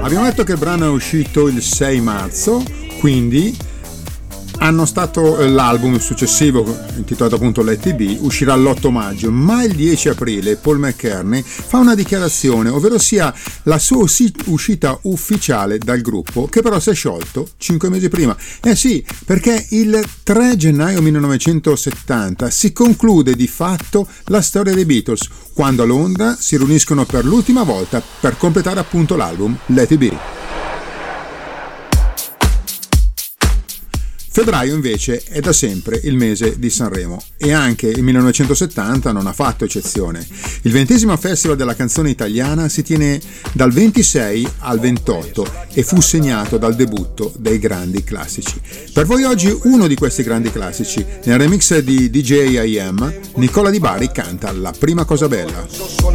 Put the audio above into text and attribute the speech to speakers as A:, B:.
A: Abbiamo detto che il brano è uscito il 6 marzo, quindi l'album successivo, intitolato appunto Let It Be, uscirà l'8 maggio, ma il 10 aprile Paul McCartney fa una dichiarazione, ovvero sia la sua uscita ufficiale dal gruppo, che però si è sciolto 5 mesi prima. Sì, perché il 3 gennaio 1970 si conclude di fatto la storia dei Beatles, quando a Londra si riuniscono per l'ultima volta per completare appunto l'album Let It Be. Febbraio invece è da sempre il mese di Sanremo e anche il 1970 non ha fatto eccezione. Il 20° Festival della canzone italiana si tiene dal 26 al 28 e fu segnato dal debutto dei grandi classici. Per voi oggi uno di questi grandi classici, nel remix di DJ IM, Nicola Di Bari canta La prima cosa bella.